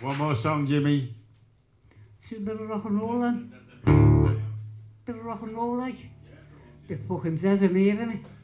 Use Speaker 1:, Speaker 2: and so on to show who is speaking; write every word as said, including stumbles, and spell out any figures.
Speaker 1: One more song, Jimmy.
Speaker 2: See a bit of rock and roll then. Bit of rock and roll like. The fucking says I'm hearing it.